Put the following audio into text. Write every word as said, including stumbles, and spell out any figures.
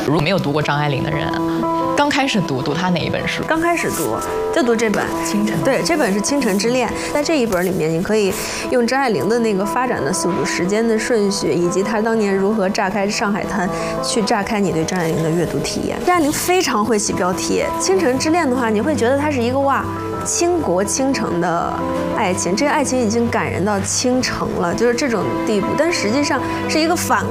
如果没有读过张爱玲的人，刚开始读读她哪一本书？ 刚开始读就读这本 《倾城》。 对，这本是《倾城之恋》。在这一本里面，你可以用张爱玲的那个发展的速度、时间的顺序，以及她当年如何炸开上海滩，去炸开你对张爱玲的阅读体验。张爱玲非常会起标题，《倾城之恋》的话，你会觉得它是一个哇。倾国倾城的爱情，这个爱情已经感人到倾城了，就是这种地步。但实际上是一个反